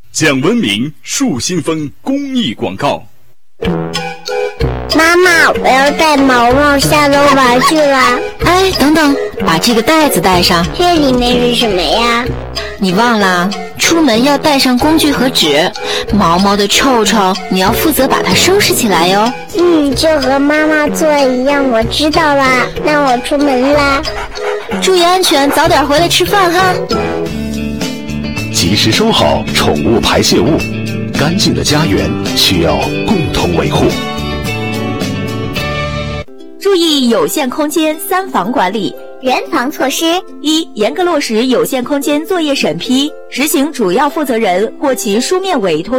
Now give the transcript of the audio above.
讲文明树新风公益广告。 妈妈，我要带毛毛下楼玩去了。 哎，等等，把这个袋子带上。 这里面是什么呀？ 你忘了，出门要带上工具和纸。毛毛的臭臭，你要负责把它收拾起来哟。 就和妈妈做一样，我知道啦。那我出门啦。 注意安全，早点回来吃饭哈。 及时收好宠物排泄物，干净的家园需要共同维护。 注意有限空间三防管理。 人防措施： 一、严格落实有限空间作业审批，实行主要负责人或其书面委托